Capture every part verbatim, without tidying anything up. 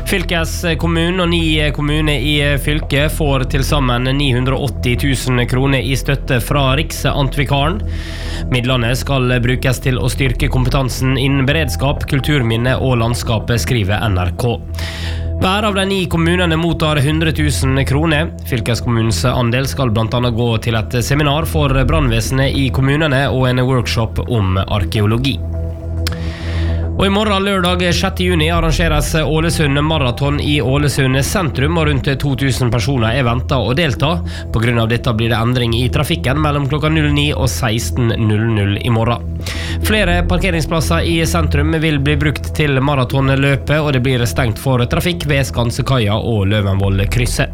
Fylkeskommunen og ni kommuner i fylket får til sammen ni hundre og åtti tusen kroner i støtte fra Riksantikvaren. Midlene skal brukes til å styrke kompetansen innen beredskap, kulturminne og landskapet, skriver N R K. Hver av de ni kommunene mottar hundre tusen kroner. Fylkeskommunens andel skal blant annet gå til et seminar for brannvesenet i kommunene og en workshop om arkeologi. Og i morgen lørdag sjette juni arrangeres Ålesund Marathon i Ålesund sentrum, og rundt to tusen personer er ventet å delta. På grunn av dette blir det endring i trafikken mellom klokka null ni og seksten null null i morgen. Flere parkeringsplasser i sentrum vil bli brukt til maratonløpet, og det blir stengt for trafikk ved Skansekaia og Løvenvoll-krysset.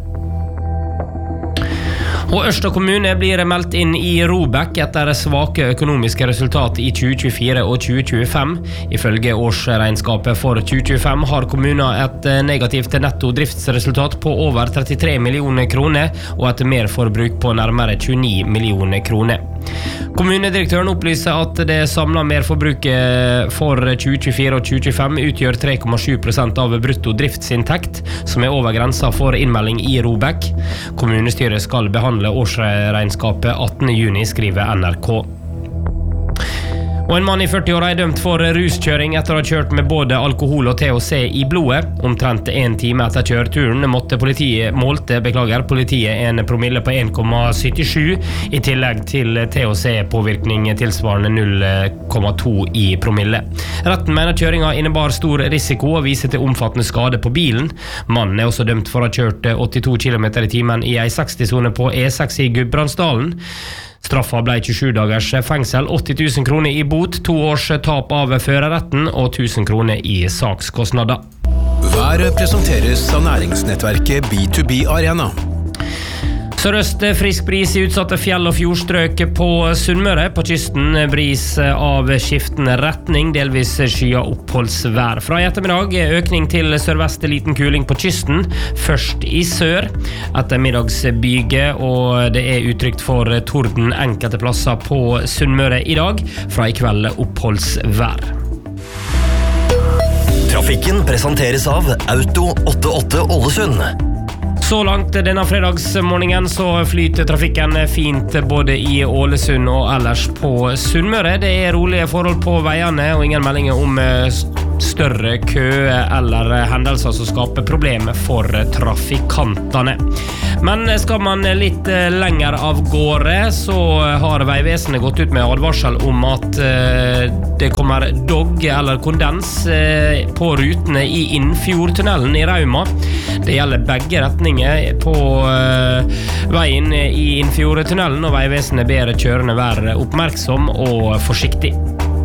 Og Ørsta kommune blir meldt inn i ROBEK etter svake økonomiske resultat i tjue tjuefire og tjue tjuefem. Ifølge årsregnskapet for tjue tjuefem har kommunen et negativt netto driftsresultat på over trettitre millioner kroner og et merforbruk på nærmere tjueni millioner kroner. Kommunedirektøren opplyser at det samlede merforbruket for tjue tjuefire og tjue tjuefem utgjør tre komma sju prosent av brutto driftsinntekt, som er over grensa for innmelding i ROBEK. Kommunestyret skal behandle årsregnskapet attende juni, skriver N R K. Og en mann i førti år er dømt for ruskjøring etter å ha kjørt med både alkohol og T H C i blodet. Omtrent en time etter kjøreturen måtte politiet målte, beklager, politiet en promille på en komma syttisju, i tillegg til T H C-påvirkning tilsvarende null komma to i promille. Retten mener kjøringen innebar stor risiko og viser til omfattende skade på bilen. Mannen er også dømt for å ha kjørt åttito kilometer i timen i ei seksti-sone på E seks i Gudbrandsdalen. Straffa ble tjuesju dagers fengsel, åtti tusen kroner i bot, to års tap av førerretten og tusen kroner i sakskostnader. Været presenteres av næringsnettverket B to B Arena. Sørøst frisk bris i utsatte fjell- og fjordstrøk på Sunnmøre. På kysten bris av skiftende retning, delvis skya oppholdsvær. Fra i ettermiddag økning til sørvest, liten kuling på kysten, først i sør. Ettermiddagsbyge, og det er utrygt for torden enkelte plasser på Sunnmøre i dag. Fra i kveld oppholdsvær. Trafikken presenteres av Auto åttiåtte Ålesund. Så langt denne fredagsmorgenen så flyter trafikken fint både i Ålesund og ellers på Sunnmøre. Det er rolige forhold på veiene og ingen meldinger om større kø eller hendelser som skaper problemer for trafikantene. Men skal man litt lenger av gårde, så har Veivesenet gått ut med advarsel om at det kommer dog eller kondens på rutene i Innfjordtunnelen i Rauma. Det gjelder begge retninger på veien i Innfjordtunnelen, og Veivesenet ber kjørende være oppmerksom og forsiktig.